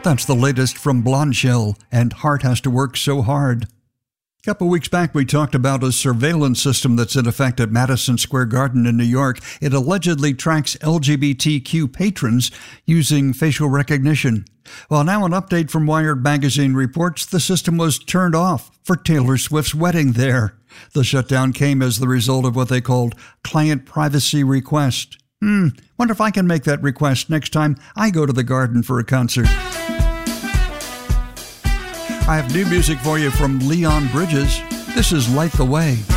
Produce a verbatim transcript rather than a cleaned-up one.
That's the latest from Blondshell and Heart Has to Work So Hard. A couple weeks back, we talked about a surveillance system that's in effect at Madison Square Garden in New York. It allegedly tracks L G B T Q patrons using facial recognition. Well, now an update from Wired magazine reports the system was turned off for Taylor Swift's wedding there. The shutdown came as the result of what they called client privacy request. Hmm, wonder if I can make that request next time I go to the Garden for a concert. I have new music for you from Leon Bridges. This is Light the Way.